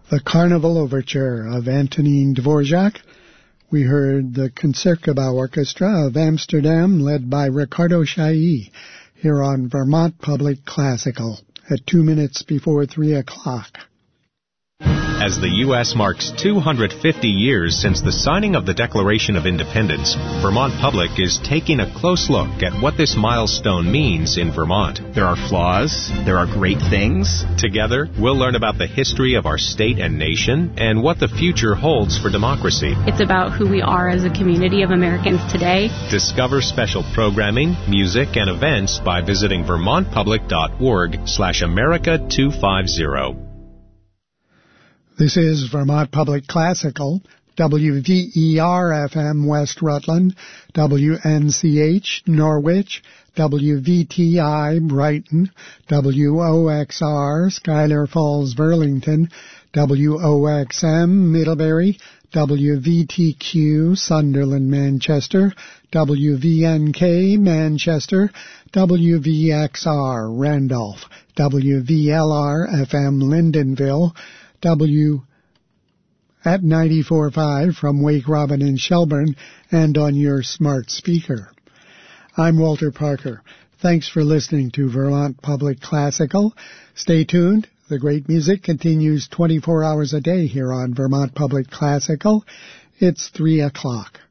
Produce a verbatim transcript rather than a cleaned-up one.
The Carnival Overture of Antonin Dvorak. We heard the Concertgebouw Orchestra of Amsterdam, led by Ricardo Chailly, here on Vermont Public Classical, at two minutes before three o'clock. As the U S marks two hundred fifty years since the signing of the Declaration of Independence, Vermont Public is taking a close look at what this milestone means in Vermont. There are flaws, there are great things. Together, we'll learn about the history of our state and nation and what the future holds for democracy. It's about who we are as a community of Americans today. Discover special programming, music, and events by visiting vermontpublic.org slash America 250. This is Vermont Public Classical, W V E R F M West Rutland, W N C H Norwich, W V T I Brighton, W O X R Schuyler Falls Burlington, W O X M Middlebury, W V T Q Sunderland Manchester, W V N K Manchester, W V X R Randolph, W V L R F M Lyndonville, W at ninety-four point five from Wake Robin in Shelburne, and on your smart speaker. I'm Walter Parker. Thanks for listening to Vermont Public Classical. Stay tuned. The great music continues twenty-four hours a day here on Vermont Public Classical. It's three o'clock.